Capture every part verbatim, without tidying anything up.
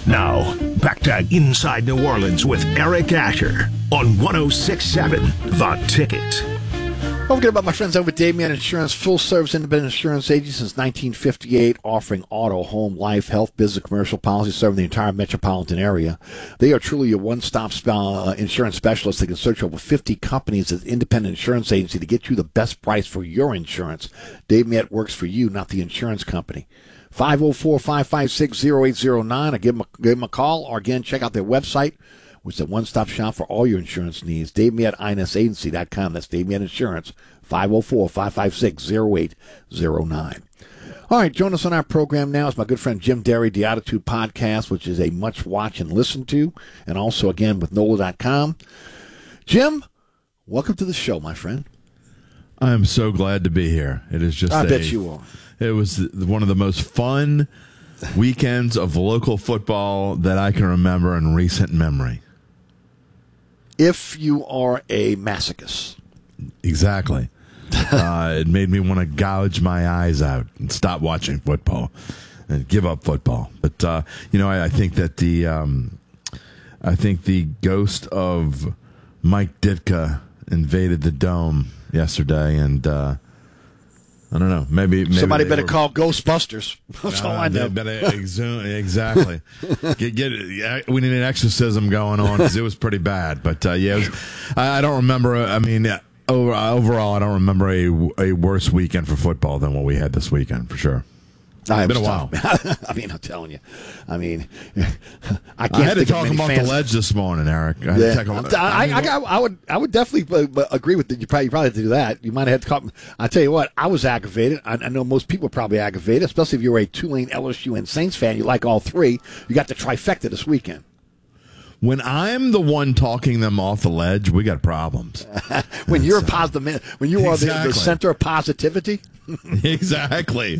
Now, back to Inside New Orleans with Eric Asher on one oh six point seven The Ticket. Don't forget about my friends over at Dave Mann Insurance, full-service independent insurance agency since nineteen fifty-eight, offering auto, home, life, health, business, commercial policies, serving the entire metropolitan area. They are truly a one-stop uh, insurance specialist. They can search over fifty companies as independent insurance agency to get you the best price for your insurance. Dave Mann works for you, not the insurance company. five oh four, five five six, oh eight oh nine, or give them, a, give them a call, or again, check out their website, which is a one-stop shop for all your insurance needs. Dave Mann I N S agency dot com. That's Dave Mann Insurance, five oh four, five five six, oh eight oh nine. All right, join us on our program now is my good friend Jim Derry, The Attitude Podcast, which is a much watch and listen to, and also, again, with N O L A dot com. Jim, welcome to the show, my friend. I am so glad to be here. It is just I a, bet you are. It was one of the most fun weekends of local football that I can remember in recent memory. If you are a masochist. Exactly. uh, it made me want to gouge my eyes out and stop watching football and give up football. But, uh, you know, I, I think that the um, I think the ghost of Mike Ditka invaded the Dome yesterday, and uh, I don't know. Maybe, maybe somebody better were, call Ghostbusters. That's uh, all I know. Better exhume, exactly. get, get, we need an exorcism going on because it was pretty bad. But uh, yeah, it was, I, I don't remember. I mean, over, overall, I don't remember a a worse weekend for football than what we had this weekend for sure. It's been a while. I mean, I'm telling you. I mean, I can't I had to think talk of many him off fans. the ledge this morning, Eric. I, had Yeah. to take him, I, I, I, I would, I would definitely uh, agree with that. You probably, you probably had to do that. You might have had to call. I tell you what, I was aggravated. I, I know most people are probably aggravated, especially if you're a Tulane, L S U, and Saints fan. You like all three. You got the trifecta this weekend. When I'm the one talking them off the ledge, we got problems. when you're a positive, when you are exactly. the, the center of positivity. Exactly.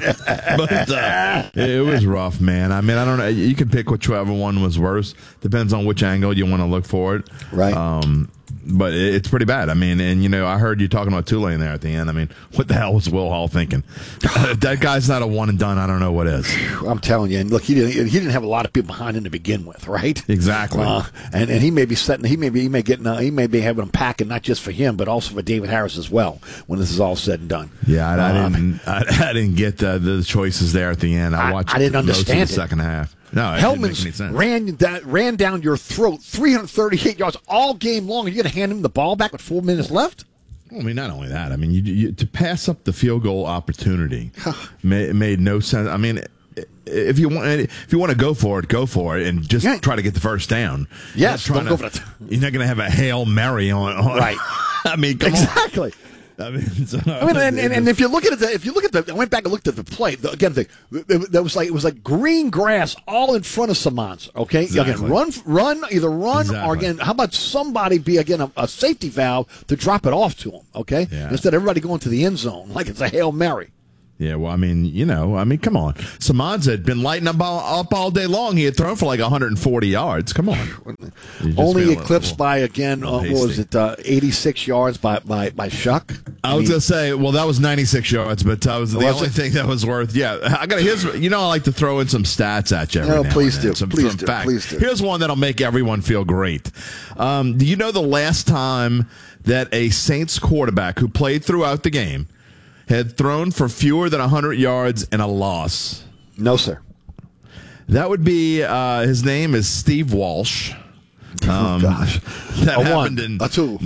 But uh, it was rough, man. I mean, I don't know. You can pick whichever one was worse. Depends on which angle you want to look for it. Right. Um, but it's pretty bad. I mean, and, you know, I heard you talking about Tulane there at the end. I mean, what the hell was Will Hall thinking? If that guy's not a one and done, I don't know what is. I'm telling you. And look, he didn't, he didn't have a lot of people behind him to begin with, right? Exactly. Uh, and, and he may be setting, he may be, he may get, uh, he may be having them packing not just for him, but also for David Harris as well when this is all said and done. Yeah, I, I um, didn't, I, I didn't get the, the choices there at the end. I watched I, I didn't most understand of the it. second half. No, it didn't make any Hellman's sense. ran that ran down your throat, three hundred thirty-eight yards all game long. Are you going to hand him the ball back with four minutes left? Well, I mean, not only that. I mean, you, you, to pass up the field goal opportunity made, made no sense. I mean, if you want, if you want to go for it, go for it, and just yeah. try to get the first down. Yes, you're don't not go to, for it. You're not going to have a Hail Mary on. on Right. I mean, come exactly. on. I mean, so, I mean, and, and, and if you look at it, if you look at the, I went back and looked at the play the, again. The, that was like it was like green grass all in front of Samans. Okay, exactly. Again, run, run, either run exactly. or again. How about somebody be again a, a safety valve to drop it off to him? Okay, yeah. Instead of everybody going to the end zone like it's a Hail Mary. Yeah, well, I mean, you know, I mean, come on. Samans had been lighting up all, up all day long. He had thrown for like one hundred forty yards. Come on. Only eclipsed little, by, again, uh, what was it, uh, eighty-six yards by, by, by Shuck? I, I was going to say, well, that was ninety-six yards, but that was the was only it? thing that was worth. Yeah, I got here's, you know, I like to throw in some stats at you. Every no, now please and do. then. Some, please some do. facts. Please do. Here's one that'll make everyone feel great. Um, do you know the last time that a Saints quarterback who played throughout the game had thrown for fewer than one hundred yards and a loss? No, sir. That would be, uh, his name is Steve Walsh. Um, oh, gosh. That a happened one, in a two.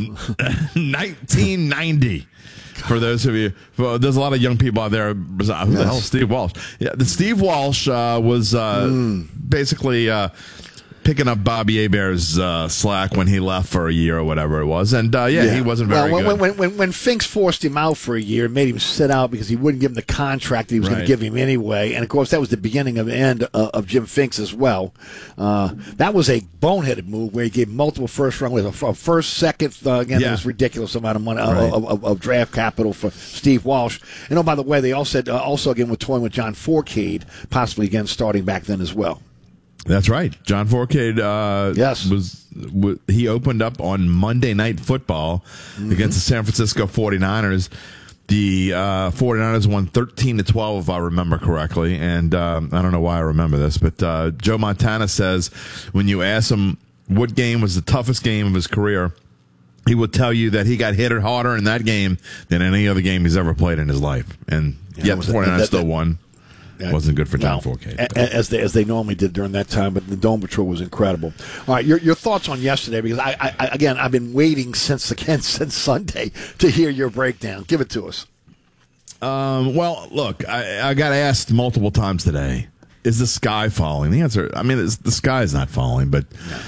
nineteen ninety. For those of you, well, there's a lot of young people out there. Who the Yes. hell is Steve Walsh? Yeah, the Steve Walsh uh, was uh, mm. basically uh, picking up Bobby Hebert's uh, slack when he left for a year or whatever it was, and uh, yeah, yeah, he wasn't very well, when, good. When, when, when Finks forced him out for a year, made him sit out because he wouldn't give him the contract that he was Right. going to give him anyway, and of course that was the beginning of the end uh, of Jim Finks as well. Uh, that was a boneheaded move where he gave multiple first round with a, a first, second. Uh, again, Yeah. it was ridiculous amount of money uh, Right. of, of, of draft capital for Steve Walsh. And oh, by the way, they all said uh, also again with toying with John Fourcade, possibly again starting back then as well. That's right. John Fourcade uh, yes. was w- he opened up on Monday Night Football mm-hmm. against the San Francisco forty-niners. The uh, 49ers won thirteen to twelve, if I remember correctly. And um, I don't know why I remember this, but uh, Joe Montana says when you ask him what game was the toughest game of his career, he will tell you that he got hit harder in that game than any other game he's ever played in his life. And yeah, yet the 49ers still won. It wasn't good for John well, Forcade. As they, as they normally did during that time, but the Dome Patrol was incredible. All right, your your thoughts on yesterday, because, I, I again, I've been waiting since again, since Sunday to hear your breakdown. Give it to us. Um, well, look, I, I got asked multiple times today, is the sky falling? The answer, I mean, it's, the sky is not falling, but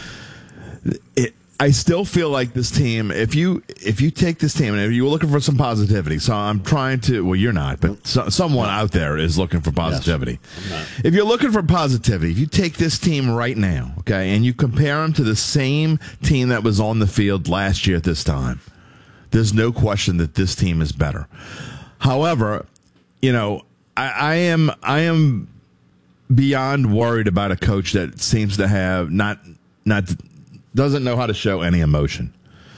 it, I still feel like this team, if you if you take this team, and if you were looking for some positivity, so I'm trying to, well, you're not, but so, someone out there is looking for positivity. Yes, if you're looking for positivity, if you take this team right now, okay, and you compare them to the same team that was on the field last year at this time, there's no question that this team is better. However, you know, I, I am I am beyond worried about a coach that seems to have not not doesn't know how to show any emotion.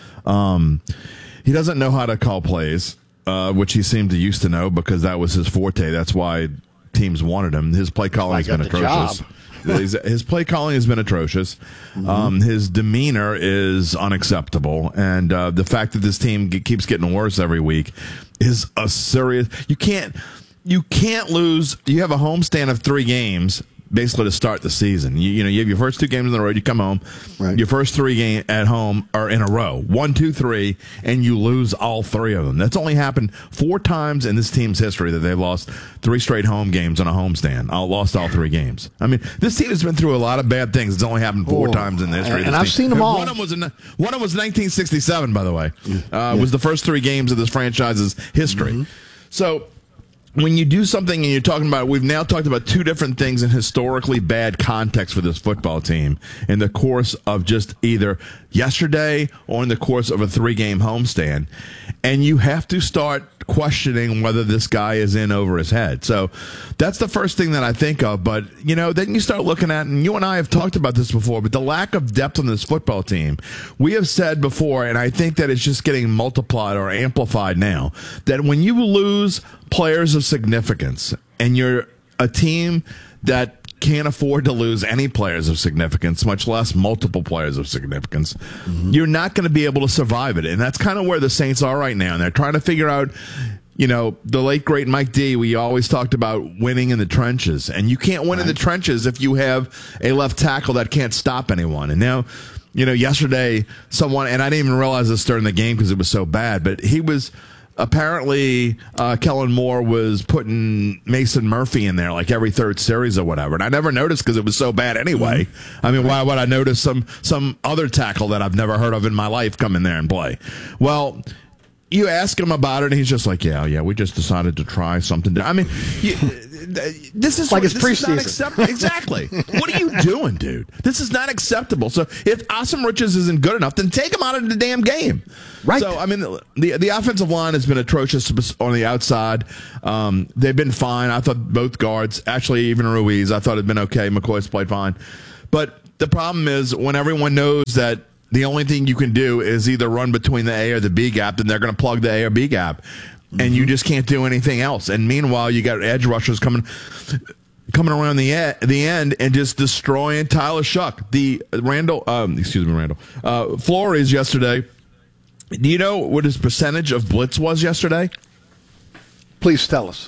Um, he doesn't know how to call plays, uh, which he seemed to used to know because that was his forte. That's why teams wanted him. His play calling has been atrocious. his, his play calling has been atrocious. Mm-hmm. Um, his demeanor is unacceptable, and uh, the fact that this team g- keeps getting worse every week is a serious. You can't. You can't lose. You have a homestand of three games, basically to start the season. You, you know, you have your first two games on the road. You come home. Right. Your first three games at home are in a row, one, two, three, and you lose all three of them. That's only happened four times in this team's history that they've lost three straight home games on a homestand. I lost all three games. I mean, this team has been through a lot of bad things. It's only happened four oh, times in the history. And, of this and I've team. seen them all. One of them was in, one of them was nineteen sixty-seven, by the way. Uh, yeah. Was the first three games of this franchise's history. Mm-hmm. So. When you do something and you're talking about, we've now talked about two different things in historically bad context for this football team in the course of just either yesterday or in the course of a three-game homestand. And you have to start questioning whether this guy is in over his head. So that's the first thing that I think of. But, you know, then you start looking at, and you and I have talked about this before, but the lack of depth on this football team. We have said before, and I think that it's just getting multiplied or amplified now, that when you lose players of significance and you're a team that can't afford to lose any players of significance, much less multiple players of significance, mm-hmm. you're not going to be able to survive it. And that's kind of where the Saints are right now. And they're trying to figure out, you know, the late, great Mike D, we always talked about winning in the trenches. And you can't win right. in the trenches if you have a left tackle that can't stop anyone. And now, you know, yesterday, someone, and I didn't even realize this during the game because it was so bad, but he was... Apparently, uh, Kellen Moore was putting Mason Murphy in there like every third series or whatever. And I never noticed because it was so bad anyway. I mean, why would I notice some, some other tackle that I've never heard of in my life come in there and play? Well, you ask him about it, and he's just like, yeah, yeah, we just decided to try something. I mean, you, this is like it's this preseason. Is not accept- exactly. What are you doing, dude? This is not acceptable. So if Asim Richards isn't good enough, then take him out of the damn game. Right. So, I mean, the the offensive line has been atrocious on the outside. Um, they've been fine. I thought both guards, actually even Ruiz, I thought had been okay. McCoy's played fine. But the problem is when everyone knows that the only thing you can do is either run between the A or the B gap, then they're going to plug the A or B gap. Mm-hmm. And you just can't do anything else. And meanwhile, you got edge rushers coming coming around the e- the end and just destroying Tyler Shuck. The Randall, um, excuse me, Randall, uh, Flores yesterday. Do you know what his percentage of blitz was yesterday? Please tell us.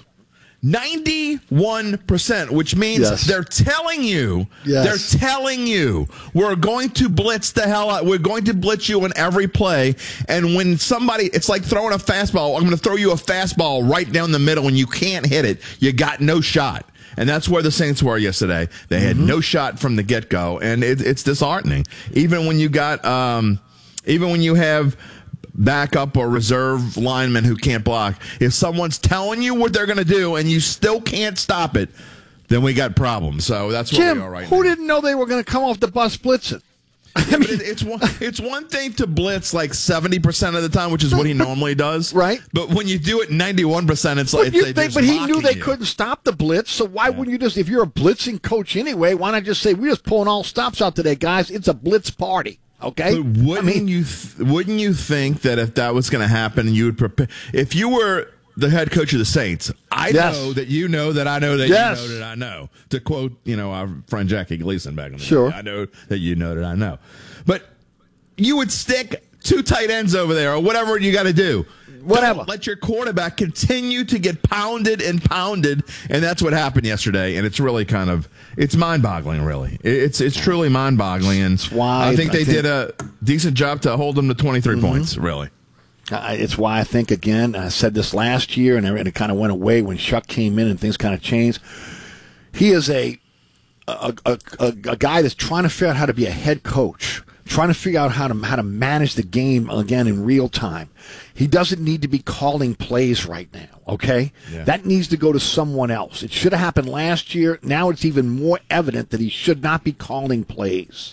ninety-one percent, which means yes. they're telling you, yes. they're telling you, we're going to blitz the hell out. We're going to blitz you on every play. And when somebody, it's like throwing a fastball. I'm going to throw you a fastball right down the middle and you can't hit it. You got no shot. And that's where the Saints were yesterday. They had mm-hmm. no shot from the get-go. And it, it's disheartening. Even when you got, um, even when you have backup or reserve linemen who can't block. If someone's telling you what they're going to do and you still can't stop it, then we got problems. So that's where Jim, we are right who now. didn't know they were going to come off the bus blitzing? I mean, it's one, it's one thing to blitz like seventy percent of the time, which is what he normally does. Right. But when you do it ninety-one percent, it's but like you they think, But he knew they you. couldn't stop the blitz, so why yeah. wouldn't you just, if you're a blitzing coach anyway, why not just say, we're just pulling all stops out today, guys. It's a blitz party. Okay. But wouldn't I mean, you th- wouldn't you think that if that was going to happen, you would prepare? If you were the head coach of the Saints. I yes. know that you know that I know that yes. you know that I know. To quote, you know, our friend Jackie Gleason back in the sure. day. I know that you know that I know. But you would stick two tight ends over there or whatever you got to do. Whatever. Don't let your quarterback continue to get pounded and pounded, and that's what happened yesterday. And it's really kind of it's mind-boggling, really. It's it's truly mind-boggling, and why I think they I think, did a decent job to hold them to twenty-three mm-hmm. points. Really, uh, it's why I think again. I said this last year, and it kind of went away when Shuck came in, and things kind of changed. He is a a, a a a guy that's trying to figure out how to be a head coach. Trying to figure out how to how to manage the game again in real time. He doesn't need to be calling plays right now, okay? Yeah. That needs to go to someone else. It should have happened last year. Now it's even more evident that he should not be calling plays.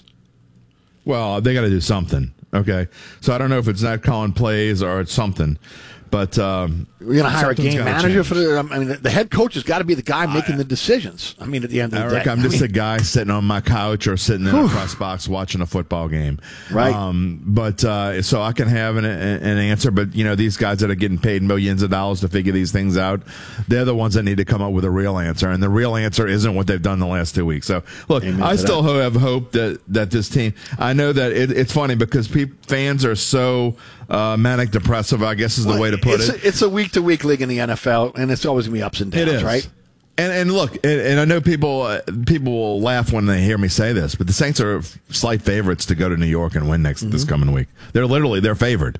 Well, they got to do something, okay? So I don't know if it's not calling plays or it's something. But um, we're going to hire a game manager change. for the. I mean, the head coach has got to be the guy making I, the decisions. I mean, at the end of the Eric, day, I'm I just mean, a guy sitting on my couch or sitting in whew. a press box watching a football game, right? Um, but uh, so I can have an, an answer. But you know, these guys that are getting paid millions of dollars to figure these things out, they're the ones that need to come up with a real answer. And the real answer isn't what they've done the last two weeks. So look, Amen I still that. have hope that that this team. I know that it, it's funny because people, fans are so uh, manic depressive, I guess is the well, way to put it's it. A, it's a week to week league in the N F L, and it's always going to be ups and downs, It is. right? And and look, and, and I know people uh, people will laugh when they hear me say this, but the Saints are slight favorites to go to New York and win next mm-hmm. this coming week. They're literally they're favored.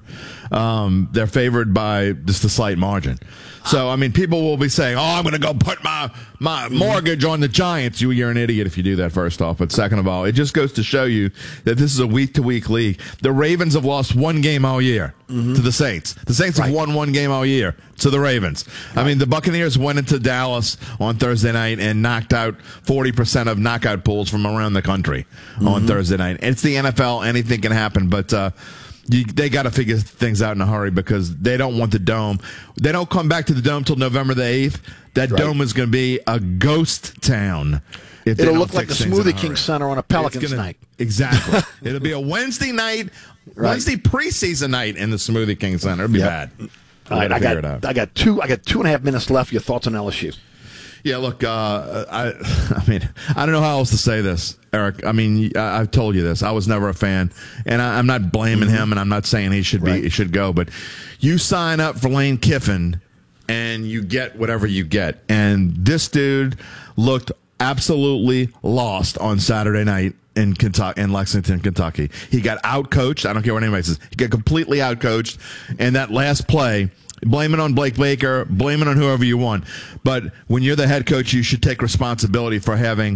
Um, they're favored by just a slight margin. So I mean, people will be saying, "Oh, I'm going to go put my my mortgage on the Giants." You, you're an idiot if you do that. First off, but second of all, it just goes to show you that this is a week to week league. The Ravens have lost one game all year mm-hmm. to the Saints. The Saints right. have won one game all year to the Ravens. Right. I mean, the Buccaneers went into Dallas on Thursday night and knocked out forty percent of knockout pools from around the country mm-hmm. on Thursday night. It's the N F L; anything can happen, but. Uh, You, they got to figure things out in a hurry because they don't want the Dome. They don't come back to the Dome till November the eighth. That right. Dome is going to be a ghost town. If It'll look like the Smoothie King Center on a Pelicans gonna, night. Exactly. It'll be a Wednesday night, right. Wednesday preseason night in the Smoothie King Center. It'll be yep. bad. All right, I got, I got two. I got two and a half minutes left. Your thoughts on L S U? Yeah, look, uh, I, I mean, I don't know how else to say this, Eric. I mean, I, I've told you this. I was never a fan, and I, I'm not blaming mm-hmm. him, and I'm not saying he should right. be, he should go. But you sign up for Lane Kiffin, and you get whatever you get. And this dude looked absolutely lost on Saturday night in Kentucky, in Lexington, Kentucky. He got out-coached. I don't care what anybody says. He got completely out-coached, and that last play. Blame it on Blake Baker, blame it on whoever you want. But when you're the head coach, you should take responsibility for having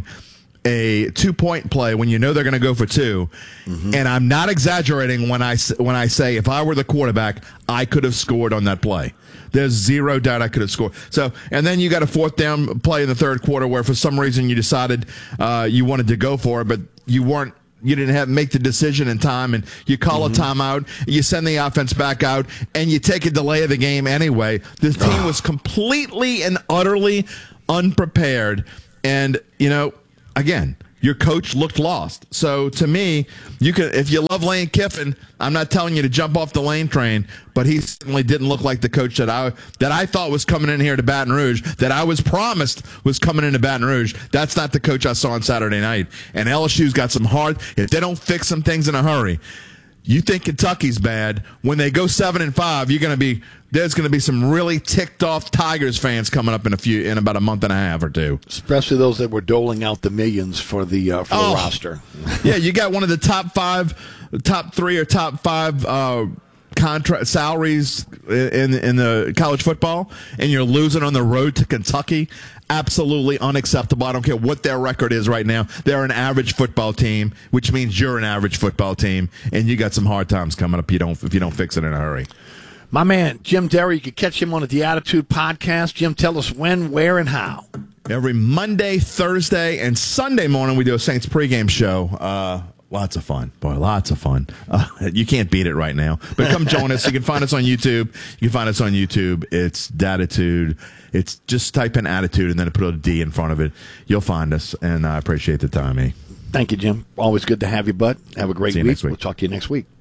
a two-point play when you know they're going to go for two. Mm-hmm. And I'm not exaggerating when I, when I say if I were the quarterback, I could have scored on that play. There's zero doubt I could have scored. So, and then you got a fourth down play in the third quarter where for some reason you decided uh, you wanted to go for it, but you weren't. You didn't have make the decision in time, and you call mm-hmm. a timeout, you send the offense back out, and you take a delay of the game anyway. This team was completely and utterly unprepared. And, you know, again, your coach looked lost. So to me, you could, if you love Lane Kiffin, I'm not telling you to jump off the Lane train, but he certainly didn't look like the coach that I that I thought was coming in here to Baton Rouge, that I was promised was coming into Baton Rouge. That's not the coach I saw on Saturday night. And L S U's got some hard, if they don't fix some things in a hurry, you think Kentucky's bad. When they go seven and five, you're going to be there's going to be some really ticked off Tigers fans coming up in a few in about a month and a half or two. Especially those that were doling out the millions for the uh, for oh, the roster. Yeah, you got one of the top five, top three or top five uh, contract salaries in in the college football, and you're losing on the road to Kentucky. Absolutely unacceptable. I don't care what their record is right now. They're an average football team, which means you're an average football team, and you got some hard times coming up. You don't if you don't fix it in a hurry. My man, Jim Derry, you can catch him on the Attitude Podcast. Jim, tell us when, where, and how. Every Monday, Thursday, and Sunday morning, we do a Saints pregame show. Uh, lots of fun. Boy, lots of fun. Uh, you can't beat it right now. But come join us. You can find us on YouTube. You can find us on YouTube. It's Datitude. It's just type in Attitude and then put a D in front of it. You'll find us, and I appreciate the time, eh? Thank you, Jim. Always good to have you, bud. Have a great See you week. next week. We'll talk to you next week.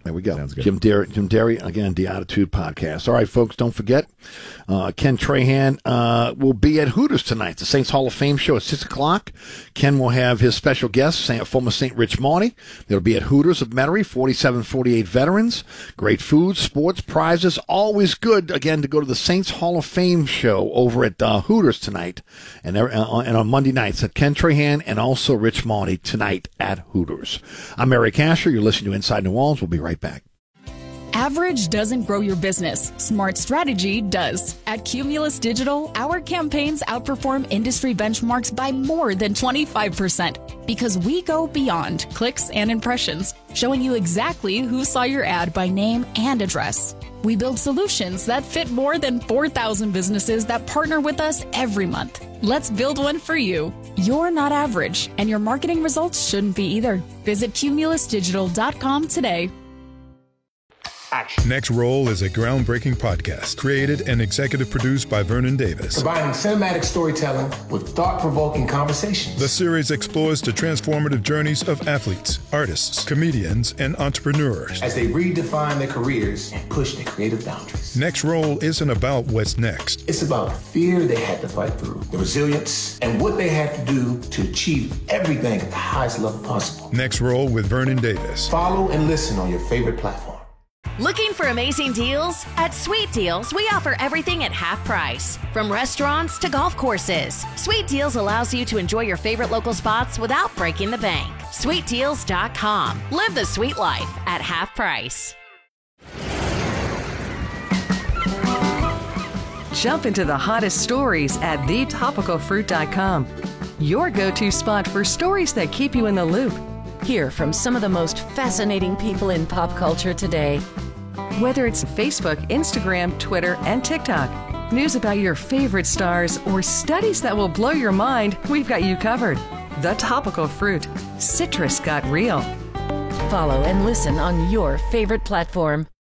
There we go. Sounds good. Jim Derry, Jim Derry, again, the Attitude Podcast. All right, folks, don't forget, uh, Ken Trahan uh, will be at Hooters tonight, the Saints Hall of Fame show at six o'clock. Ken will have his special guest, Saint, former Saint Rich Marty. They'll be at Hooters of Metairie, forty-seven forty-eight Veterans. Great food, sports, prizes, always good, again, to go to the Saints Hall of Fame show over at uh, Hooters tonight. And, uh, and on Monday nights at Ken Trahan and also Rich Marty tonight at Hooters. I'm Eric Asher. You're listening to Inside New Orleans. We'll be right back. Average doesn't grow your business. Smart strategy does. At Cumulus Digital, our campaigns outperform industry benchmarks by more than twenty-five percent because we go beyond clicks and impressions, showing you exactly who saw your ad by name and address. We build solutions that fit more than four thousand businesses that partner with us every month. Let's build one for you. You're not average, and your marketing results shouldn't be either. Visit cumulus digital dot com today. Action. Next Roll is a groundbreaking podcast created and executive produced by Vernon Davis. Combining cinematic storytelling with thought-provoking conversations. The series explores the transformative journeys of athletes, artists, comedians, and entrepreneurs as they redefine their careers and push their creative boundaries. Next Roll isn't about what's next. It's about the fear they had to fight through, the resilience, and what they had to do to achieve everything at the highest level possible. Next Roll with Vernon Davis. Follow and listen on your favorite platform. Looking for amazing deals? At Sweet Deals, we offer everything at half price. From restaurants to golf courses, Sweet Deals allows you to enjoy your favorite local spots without breaking the bank. sweet deals dot com. Live the sweet life at half price. Jump into the hottest stories at the topical fruit dot com. Your go-to spot for stories that keep you in the loop. Hear from some of the most fascinating people in pop culture today. Whether it's Facebook, Instagram, Twitter, and TikTok, news about your favorite stars, or studies that will blow your mind, we've got you covered. The Topical Fruit. Citrus got real. Follow and listen on your favorite platform.